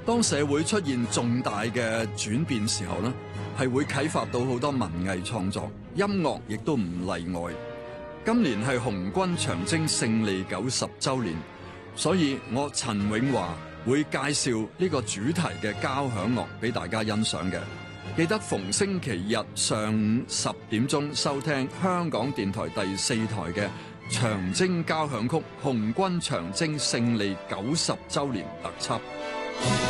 當社會出現重大嘅轉變時候呢，係會啟發到好多文藝創作，音樂亦都唔例外。今年係紅軍長征勝利90週年，所以我陳永華會介紹呢個主題嘅交響樂俾大家欣賞嘅。記得逢星期日上午10點鐘收聽香港電台第4台嘅長征交響曲紅軍長征勝利90週年特輯。